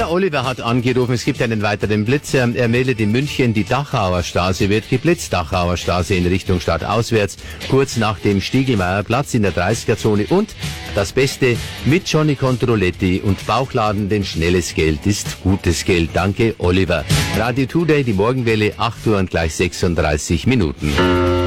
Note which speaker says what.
Speaker 1: Ja, Oliver hat angerufen, es gibt einen weiteren Blitz. Er meldet in München, die Dachauer Straße wird geblitzt. Dachauer Straße in Richtung Stadt auswärts, kurz nach dem Stiegelmeierplatz in der 30er-Zone. Und das Beste, mit Johnny Controletti und Bauchladen, denn schnelles Geld ist gutes Geld. Danke, Oliver. Radio Today, die Morgenwelle, 8 Uhr und gleich 36 Minuten.